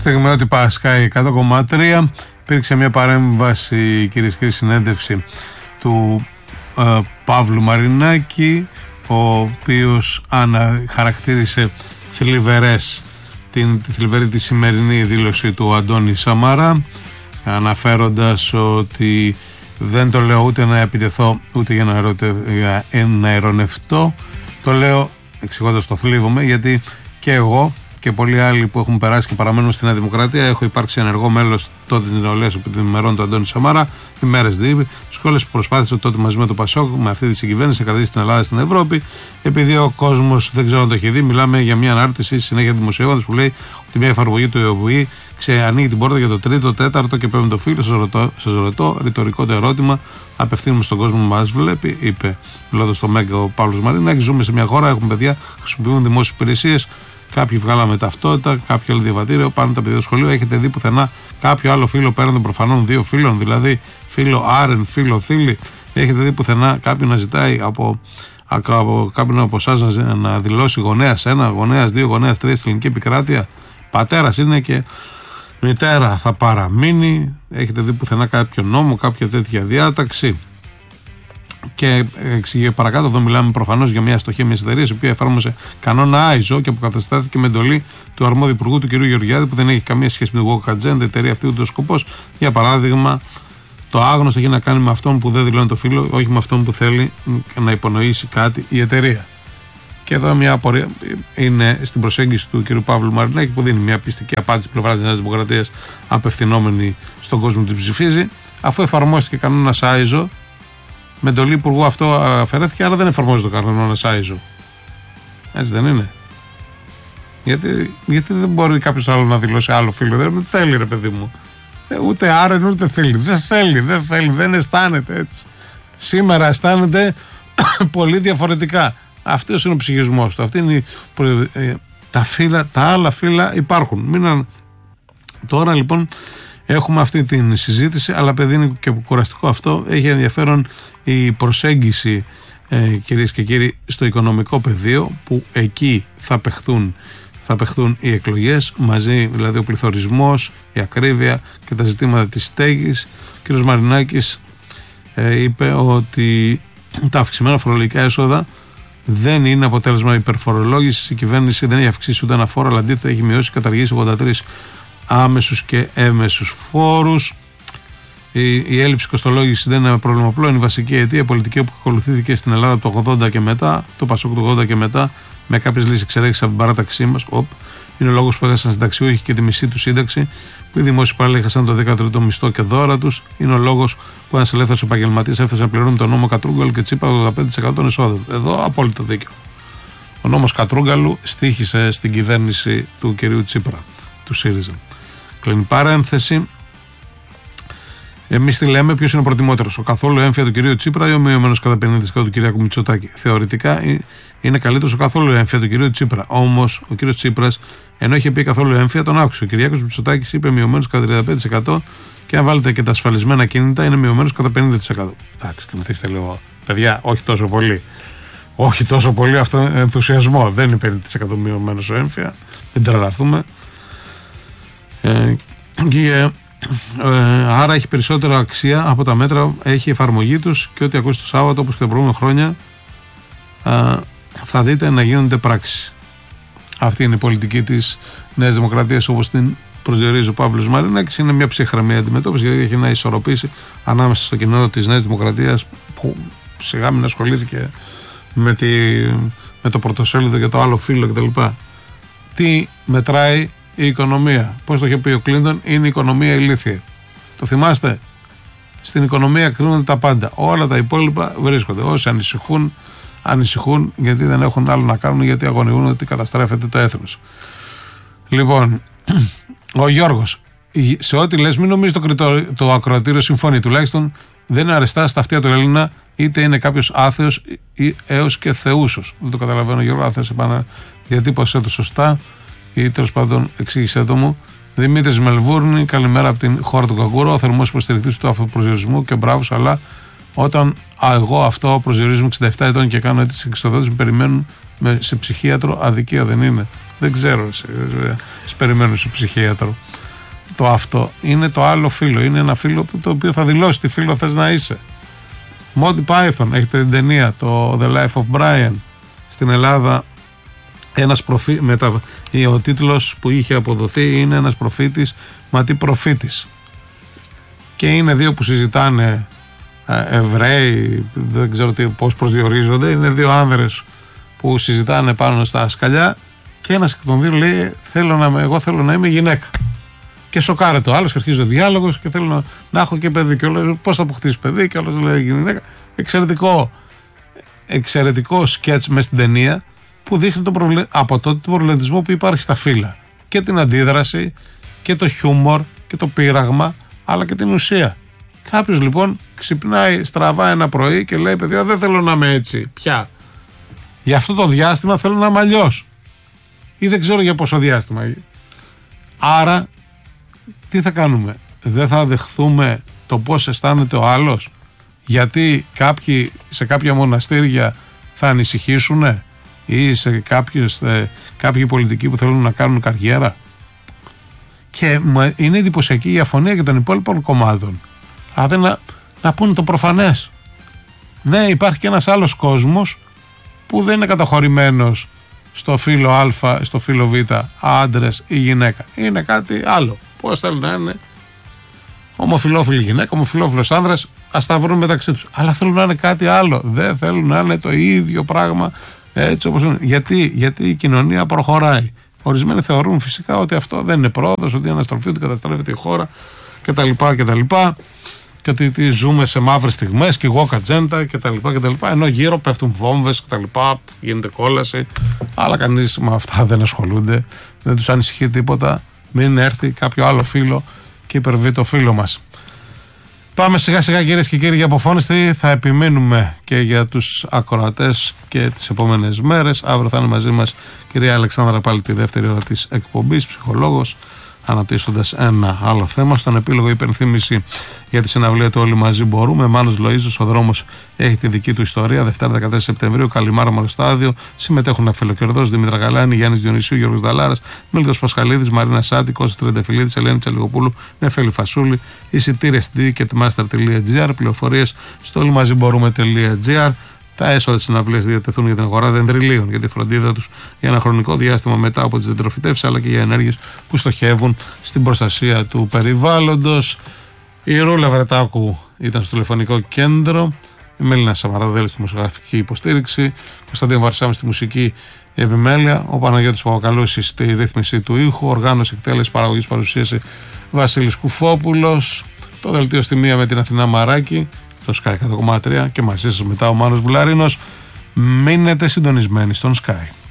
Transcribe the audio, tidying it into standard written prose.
Στιγμιότυπα Sky 100,3. Υπήρξε μια παρέμβαση, κυρίες και κύριοι, συνέντευξη του Παύλου Μαρινάκη, ο οποίος χαρακτήρισε θλιβερές τη θλιβερή τη σημερινή δήλωση του Αντώνη Σαμαρά, αναφέροντας ότι δεν το λέω ούτε να επιτεθώ ούτε για να ειρωνευτώ, το λέω εξηγώντας το θλίβομαι, γιατί και εγώ και πολλοί άλλοι που έχουν περάσει και παραμένουν στη Νέα Δημοκρατία, έχω υπάρξει ενεργό μέλος τότε της νεολαίας επί των ημερών του Αντώνη Σαμαρά, ημέρες δύο, σχόλες που προσπάθησε τότε μαζί με το Πασόκ, με αυτή τη συγκυβέρνηση, να κρατήσει την Ελλάδα στην Ευρώπη, επειδή ο κόσμος δεν ξέρω αν το έχει δει. Μιλάμε για μια ανάρτηση συνέχεια δημοσιεύματος που λέει ότι μια εφαρμογή του ΕΟΒΗ ανοίγει την πόρτα για το τρίτο, τέταρτο και πέμπτο φύλλο. Σας ρωτώ, ρητορικό το ερώτημα, απευθύνουμε στον κόσμο που μας βλέπει, είπε μιλώντας στο Μέγκα ο Παύλος Μαρινάκης. Ζούμε σε μια χώρα, έχουν παιδιά, χρησιμοποιούν δημόσιες υπηρεσίες. Κάποιοι βγάλαμε ταυτότητα, κάποιο άλλο διαβατήριο, πάνε τα παιδιά στο σχολείο. Έχετε δει πουθενά κάποιο άλλο φίλο πέραν των προφανών δύο φίλων, δηλαδή φίλο Άρεν, φίλο Θήλη? Έχετε δει πουθενά κάποιον να ζητάει από κάποιον από εσάς να δηλώσει γονέας 1, γονέας 2, γονέας 3 στην ελληνική επικράτεια? Πατέρας είναι και μητέρα θα παραμείνει. Έχετε δει πουθενά κάποιο νόμο, κάποια τέτοια διάταξη? Και εξηγεί παρακάτω, εδώ μιλάμε προφανώς για μια αστοχία μιας εταιρείας η οποία εφάρμοσε κανόνα ISO και αποκαταστάθηκε με εντολή του αρμόδιου υπουργού του κ. Γεωργιάδη, που δεν έχει καμία σχέση με την woke agenda. Η εταιρεία αυτή ούτε ο σκοπός, για παράδειγμα, το άγνωστο έχει να κάνει με αυτόν που δεν δηλώνει το φύλο, όχι με αυτόν που θέλει να υπονοήσει κάτι η εταιρεία. Και εδώ μια απορία είναι στην προσέγγιση του κ. Παύλου Μαρινάκη, που δίνει μια πιστική απάντηση πλευρά της Νέας Δημοκρατίας, απευθυνόμενη στον κόσμο που την ψηφίζει, αφού εφαρμόστηκε κανόνας ISO. Με εντολή υπουργού αυτό αφαιρέθηκε, αλλά δεν εφαρμόζει το κανόνα ISO. Έτσι δεν είναι? Γιατί δεν μπορεί κάποιος άλλο να δηλώσει άλλο φίλο? Δεν θέλει, ρε παιδί μου. Ούτε Άρεν ούτε θέλει. Δεν θέλει, δεν αισθάνεται έτσι. Σήμερα αισθάνεται πολύ διαφορετικά. Αυτός είναι ο ψυχισμός του. Αυτή είναι τα άλλα φύλλα υπάρχουν. Τώρα λοιπόν έχουμε αυτή την συζήτηση, αλλά παιδί είναι και κουραστικό αυτό. Έχει ενδιαφέρον η προσέγγιση, κυρίες και κύριοι, στο οικονομικό πεδίο, που εκεί θα παιχθούν οι εκλογές, μαζί δηλαδή ο πληθωρισμός, η ακρίβεια και τα ζητήματα της στέγης. Ο κ. Μαρινάκης είπε ότι τα αυξημένα φορολογικά έσοδα δεν είναι αποτέλεσμα υπερφορολόγησης. Η κυβέρνηση δεν έχει αυξήσει ούτε ένα φόρο, αλλά αντίθετα έχει μειώσει, καταργήσει 83 άμεσους και έμεσους φόρους. Η έλλειψη κοστολόγηση δεν είναι ένα πρόβλημα απλό, είναι η βασική αιτία. Η πολιτική που ακολουθήθηκε στην Ελλάδα από το 80 και μετά, το Πασόκ του 80 και μετά, με κάποιες λύσεις εξαιρέσεις από την παράταξή μας, είναι ο λόγος που έχασαν συνταξιούχοι και τη μισή του σύνταξη, που οι δημόσιοι υπάλληλοι έχασαν το 13ο μισθό και δώρα τους. Είναι ο λόγος που ένας ελεύθερος επαγγελματίας έφτασε να πληρώνει τον νόμο Κατρούγκαλου και Τσίπρα το 85% των εσόδων. Εδώ απόλυτο δίκιο. Ο νόμος Κατρούγκαλου στοίχησε στην κυβέρνηση του κυρίου Τσίπρα, του ΣΥΡΙΖΑ. Κλείνει παρένθεση. Εμείς τι λέμε, ποιος είναι ο προτιμότερος, ο καθόλου έμφυα του κυρίου Τσίπρα ή ο μειωμένος κατά 50% του κυρίου Μητσοτάκη? Θεωρητικά είναι καλύτερος ο καθόλου έμφυα του κυρίου Τσίπρα. Όμως ο κύριος Τσίπρας, ενώ είχε πει καθόλου έμφυα, τον άκουσε. Ο Κυριάκος Μητσοτάκης είπε μειωμένος κατά 35%, και αν βάλετε και τα ασφαλισμένα κίνητα, είναι μειωμένος κατά 50%. Εντάξει, καθίστε λίγο, παιδιά, όχι τόσο πολύ. Όχι τόσο πολύ αυτό ενθουσιασμό. Δεν είναι 50% μειωμένος ο έμφυα. Μην τρελαθούμε. Άρα έχει περισσότερο αξία από τα μέτρα, έχει εφαρμογή τους, και ό,τι ακούσει το Σάββατο, όπως και τα προηγούμενα χρόνια, θα δείτε να γίνονται πράξεις. Αυτή είναι η πολιτική της Νέας Δημοκρατίας, όπως την προσδιορίζει ο Παύλος Μαρινάκης. Είναι μια ψυχραιμή αντιμετώπιση, γιατί έχει να ισορροπήσει ανάμεσα στο κοινό της Νέας Δημοκρατίας, που σιγά μην ασχολήθηκε με το πρωτοσέλιδο για το άλλο φύλλο κτλ. Τι μετράει η οικονομία? Πώς το είχε πει ο Κλίντον, είναι η οικονομία ηλίθια. Το θυμάστε? Στην οικονομία κρίνονται τα πάντα. Όλα τα υπόλοιπα βρίσκονται. Όσοι ανησυχούν γιατί δεν έχουν άλλο να κάνουν, γιατί αγωνιούν ότι καταστρέφεται το έθνος. Λοιπόν, ο Γιώργος, σε ό,τι λες, μην νομίζεις το ακροατήριο συμφωνεί. Τουλάχιστον δεν είναι αρεστά στα αυτιά του Έλληνα, είτε είναι κάποιος άθεος ή έως και θεούσος. Δεν το καταλαβαίνω, Γιώργο, αν θες διατύπωσέ το σωστά ή τέλος πάντων εξήγησέ το μου. Δημήτρης Μελβούρνη, καλημέρα από την χώρα του Καγκούρο, ο θερμός υποστηρικτής του αυτοπροσδιορισμού, και μπράβο, αλλά όταν εγώ αυτό προσδιορίζομαι 67 ετών και κάνω αίτηση εξοδότηση, με περιμένουν σε ψυχίατρο, αδικία δεν είναι? Δεν ξέρω, σε περιμένω σε ψυχίατρο. Το αυτό είναι το άλλο φύλλο. Είναι ένα φύλλο το οποίο θα δηλώσει τι φύλλο θες να είσαι. Monty Python, έχετε την ταινία, το The Life of Brian. Στην Ελλάδα ο τίτλος που είχε αποδοθεί είναι ένας προφήτης, μα τι προφήτης. Και είναι δύο που συζητάνε, Εβραίοι, δεν ξέρω πώς προσδιορίζονται, είναι δύο άνδρες που συζητάνε πάνω στα σκαλιά και ένας εκ των δύο λέει εγώ θέλω να είμαι γυναίκα. Και σοκάρεται ο άλλος και αρχίζει ο διάλογος και θέλω να έχω και παιδί. Και όλος πώς θα αποκτήσει παιδί, και όλος λέει γυναίκα. Εξαιρετικό σκέτς μες στην ταινία που δείχνει από τότε τον προβληματισμό που υπάρχει στα φύλλα. Και την αντίδραση και το χιούμορ και το πείραγμα, αλλά και την ουσία. Κάποιος λοιπόν ξυπνάει στραβά ένα πρωί και λέει: παιδιά, δεν θέλω να είμαι έτσι πια. Για αυτό το διάστημα θέλω να είμαι αλλιώς. Ή δεν ξέρω για πόσο διάστημα. Άρα, τι θα κάνουμε? Δεν θα δεχθούμε το πώς αισθάνεται ο άλλος? Γιατί κάποιοι σε κάποια μοναστήρια θα ανησυχήσουν ή σε κάποιοι πολιτικοί που θέλουν να κάνουν καριέρα? Και είναι εντυπωσιακή η αφωνία και των υπόλοιπων κομμάτων. Αλλά να πούνε το προφανές. Ναι, υπάρχει και ένας άλλος κόσμος που δεν είναι καταχωρημένος στο φύλλο Α, στο φύλλο Β, άντρες ή γυναίκα. Είναι κάτι άλλο. Πώς θέλουν να είναι ομοφυλόφιλη γυναίκα, ομοφυλόφιλος άνδρας, ας τα βρουν μεταξύ τους. Αλλά θέλουν να είναι κάτι άλλο. Δεν θέλουν να είναι το ίδιο πράγμα έτσι όπως είναι. Γιατί η κοινωνία προχωράει. Ορισμένοι θεωρούν φυσικά ότι αυτό δεν είναι πρόοδος, ότι είναι αναστροφή, ότι καταστρέφεται η χώρα κτλ. Και ότι ζούμε σε μαύρες στιγμές και woke agenda κτλ. Ενώ γύρω πέφτουν βόμβες κτλ. Γίνεται κόλαση. Αλλά κανείς με αυτά δεν ασχολούνται. Δεν τους ανησυχεί τίποτα. Μην έρθει κάποιο άλλο φύλλο και υπερβεί το φύλλο μας. Πάμε σιγά σιγά, κυρίες και κύριοι, για αποφώνιστη. Θα επιμείνουμε και για τους ακροατές και τις επόμενες μέρες. Αύριο θα είναι μαζί μας κυρία Αλεξάνδρα πάλι τη δεύτερη ώρα της εκπομπής, ψυχολόγος, αναπτύσσοντας ένα άλλο θέμα. Στον επίλογο υπενθύμηση για τη συναυλία του Όλοι Μαζί Μπορούμε. Μάνος Λοΐζος, ο δρόμος έχει τη δική του ιστορία. Δευτέρα 14 Σεπτεμβρίου, Καλιμάρα Στάδιο. Συμμετέχουν Αφελοκερδός, Δήμητρα Γαλάνη, Γιάννης Διονυσίου, Γιώργος Δαλάρας, Μίλτος Πασχαλίδης, Μαρίνα Σάντη, Κώστας Τρεντεφυλλίδης, Ελένη Τσαλιγοπούλου, Νεφέλη Φασούλη. Εισιτήρια στην ticketmaster.gr. Πληροφορίες στο ολοιμαζιμπορούμε.gr. Τα έσοδα της συναυλίας διατεθούν για την αγορά δεντριλίων, για τη φροντίδα τους για ένα χρονικό διάστημα μετά από τις δεντροφυτεύσεις, αλλά και για ενέργειες που στοχεύουν στην προστασία του περιβάλλοντος. Η Ρούλα Βρετάκου ήταν στο τηλεφωνικό κέντρο, η Μέλινα Σαμαραδέλη στη μουσικογραφική υποστήριξη, ο Κωνσταντίνο Βαρσάμι στη μουσική επιμέλεια, ο Παναγιώτης Παπακαλούσης στη ρύθμιση του ήχου, οργάνωση, εκτέλεση, παραγωγής, παρουσίαση Βασίλης Κουφόπουλος, το δελτίο στη μία με την Αθηνά Μαράκη, το Sky 100,3 και μαζί σας μετά ο Μάνος Βουλαρίνος. Μείνετε συντονισμένοι στον Sky.